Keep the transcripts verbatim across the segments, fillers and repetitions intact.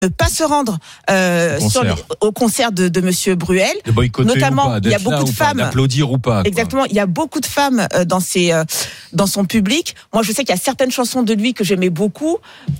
ne pas se rendre euh, au, sur concert. les, au concert de, de Monsieur Bruel. De boycotter Notamment, ou pas, il y a beaucoup là de ou pas, femmes. d'applaudir ou pas. Exactement, il y a beaucoup de femmes euh, dans ses, euh, dans son public. Moi, je sais qu'il y a certaines chansons de lui que j'aimais beaucoup.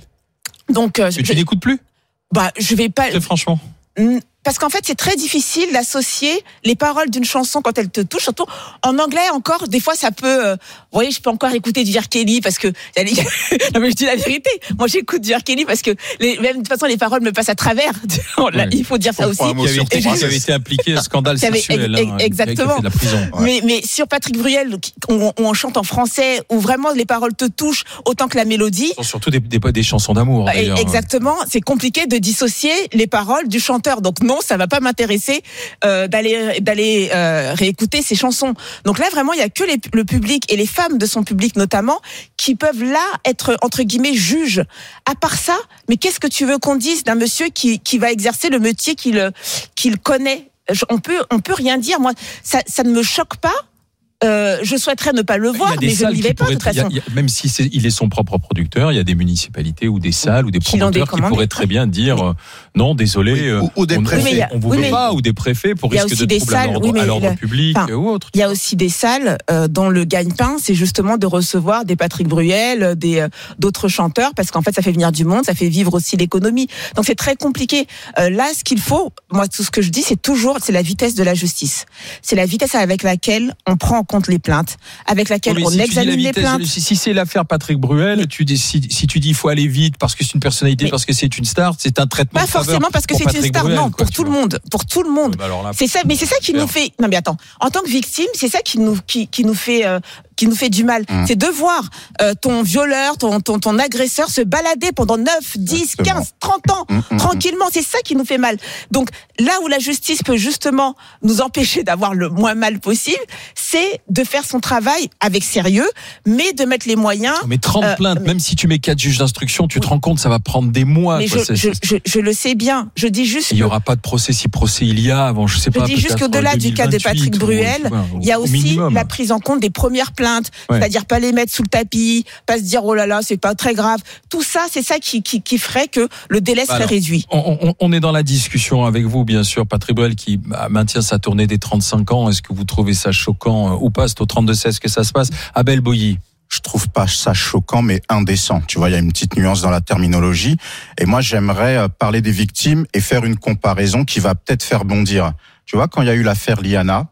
Donc, euh, Que je, tu n'écoutes plus ? bah, je vais pas. Très franchement. Parce qu'en fait, c'est très difficile d'associer les paroles d'une chanson quand elle te touche. Surtout en anglais encore, des fois, ça peut. Euh, vous voyez, je peux encore écouter du R. Kelly parce que. Non, mais je dis la vérité. Moi, j'écoute du R. Kelly parce que les, même de toute façon, les paroles me passent à travers. Ouais. Il faut dire ça aussi. Qui avait été, qui avait été impliqué un scandale sexuel. Ex- hein, exactement. de la prison. Ouais. Mais, mais sur Patrick Bruel, où on, où on chante en français, où vraiment les paroles te touchent autant que la mélodie. Ce sont surtout des, des, des chansons d'amour. D'ailleurs. Exactement. C'est compliqué de dissocier les paroles du chanteur. Donc non, ça va pas m'intéresser euh, d'aller d'aller euh, réécouter ces chansons. Donc là, vraiment, il y a que les, le public et les femmes de son public notamment qui peuvent là être entre guillemets juges. À part ça, mais qu'est-ce que tu veux qu'on dise d'un monsieur qui qui va exercer le métier qu'il qu'il connaît? On peut on peut rien dire. Moi, ça ça ne me choque pas. Euh, je souhaiterais ne pas le voir, mais je n'y vais pas de toute façon. Il y a, même si c'est, il est son propre producteur, il y a des municipalités ou des salles ou des promoteurs qui pourraient très bien dire euh, non, désolé, oui, ou, ou des on, préfets. on, on vous oui, veut mais, pas, ou des préfets pour risque de troubles à l'ordre, oui, à l'ordre le, public enfin, ou autre. Il y a aussi des salles euh, dont le gagne-pain, c'est justement de recevoir des Patrick Bruel, des euh, d'autres chanteurs, parce qu'en fait, ça fait venir du monde, ça fait vivre aussi l'économie. Donc c'est très compliqué. Euh, là, ce qu'il faut, moi, tout ce que je dis, c'est toujours, c'est la vitesse de la justice. C'est la vitesse avec laquelle on prend en compte les plaintes, avec laquelle oui, on si examine les plaintes. Si, si c'est l'affaire Patrick Bruel, mais, tu dis, si, si tu dis il faut aller vite parce que c'est une personnalité, parce que c'est une star, c'est un traitement. Pas forcément parce que c'est Patrick une star, Bruel, non, quoi, pour tout vois. le monde, pour tout le monde. Bah là, c'est ça, mais c'est ça qui nous fait. Non mais attends, en tant que victime, c'est ça qui nous qui, qui nous fait. Euh, qui nous fait du mal, mmh. c'est de voir euh, ton violeur, ton, ton, ton agresseur se balader pendant neuf, dix, quinze, trente ans, mmh, tranquillement, c'est ça qui nous fait mal. Donc là où la justice peut justement nous empêcher d'avoir le moins mal possible, c'est de faire son travail avec sérieux, mais de mettre les moyens... Mais trente euh, plaintes, mais... même si tu mets quatre juges d'instruction, tu oui. te rends compte, ça va prendre des mois. Mais quoi, je, je, je, je le sais bien, je dis juste... Il n'y aura pas de procès si procès il y a avant, je sais je pas... Je dis juste qu'au-delà du cas de Patrick Bruel, il y a aussi minimum. la prise en compte des premières plaintes. Ouais. C'est-à-dire pas les mettre sous le tapis, pas se dire oh là là c'est pas très grave. Tout ça c'est ça qui qui, qui ferait que le délai serait Alors, réduit. On, on, on est dans la discussion avec vous bien sûr, Patrick Bruel qui maintient sa tournée des trente-cinq ans. Est-ce que vous trouvez ça choquant ou pas? C'est au trente-deux seize que ça se passe. Abel Boilly. Je trouve pas ça choquant, mais indécent. Tu vois, il y a une petite nuance dans la terminologie. Et moi, j'aimerais parler des victimes et faire une comparaison qui va peut-être faire bondir. Tu vois, quand il y a eu l'affaire Liana,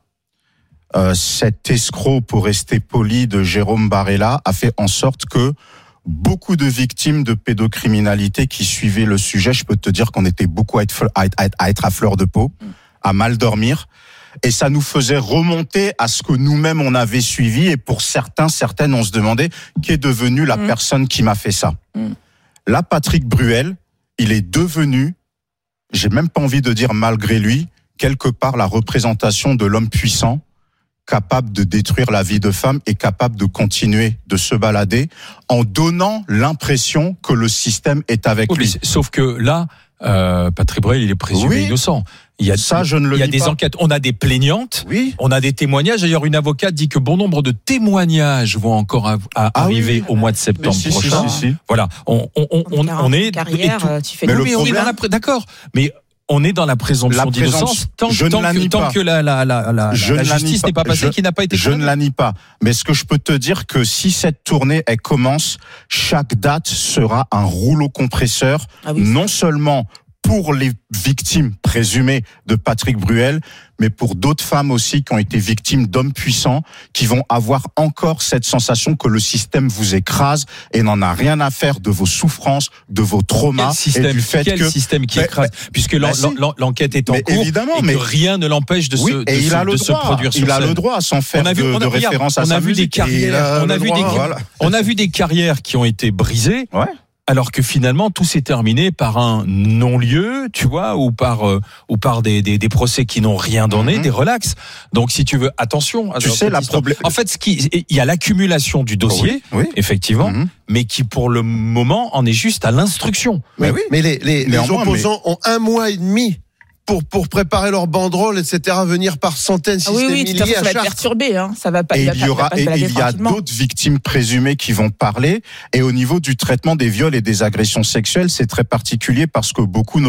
Euh, cet escroc, pour rester poli, de Jérôme Barella a fait en sorte que beaucoup de victimes de pédocriminalité qui suivaient le sujet, je peux te dire qu'on était beaucoup à être, à être, à être à fleur de peau, à mal dormir, et ça nous faisait remonter à ce que nous-mêmes on avait suivi, et pour certains, certaines, on se demandait qu'est devenue la mmh. personne qui m'a fait ça. Mmh. Là, Patrick Bruel, il est devenu, j'ai même pas envie de dire malgré lui, quelque part la représentation de l'homme puissant, capable de détruire la vie de femme et capable de continuer de se balader en donnant l'impression que le système est avec oui, lui. Sauf que là, euh, Patrick Bruel, il est présumé oui. innocent. Il y a ça, je ne le Il y a dis des pas. enquêtes. On a des plaignantes. Oui. On a des témoignages. D'ailleurs, une avocate dit que bon nombre de témoignages vont encore à, à ah arriver oui. au mois de septembre si, prochain. Si, si, si. Voilà. On, on, on, on, on est. Carrière, et tout. Tu fais mais le mais on est dans la, d'accord. Mais on est dans la présomption la d'innocence tant, je tant, ne que, tant que la, la, la, la, je la justice n'est pas passée, je, qui n'a pas été Je ne la nie pas. Mais ce que je peux te dire que si cette tournée, elle commence, chaque date sera un rouleau compresseur, ah oui. non seulement pour les victimes présumées de Patrick Bruel, mais pour d'autres femmes aussi qui ont été victimes d'hommes puissants, qui vont avoir encore cette sensation que le système vous écrase et n'en a rien à faire de vos souffrances, de vos traumas. Quel système, et du fait quel que, système qui mais, écrase, puisque bah, l'en, l'en, l'enquête est en mais cours évidemment, et mais que rien ne l'empêche de, oui, se, de, et il se, a le de droit, se produire sur il scène. a le droit sans faire on a vu, de, on a, de regarde, référence à on sa a vu musique. Des carrières, on a vu droit, des, voilà. on a vu des carrières qui ont été brisées. Ouais. Alors que finalement tout s'est terminé par un non-lieu, tu vois, ou par euh, ou par des, des des procès qui n'ont rien donné, mm-hmm. des relax. Donc si tu veux, attention. Tu sais la problème. En fait, ce qui il y a l'accumulation du dossier, oui, oui. effectivement, mm-hmm. mais qui pour le moment en est juste à l'instruction. Mais oui. Mais les les, les opposants mais... ont un mois et demi pour pour préparer leur banderole, et cetera, venir par centaines, si Ah oui, ce n'est oui, de toute milliers façon, à ça va être Chartres. perturbé, hein. Ça va pas. Et va il y pas- aura, va pas se et balader il y a tranquillement. d'autres victimes présumées qui vont parler. Et au niveau du traitement des viols et des agressions sexuelles, c'est très particulier parce que beaucoup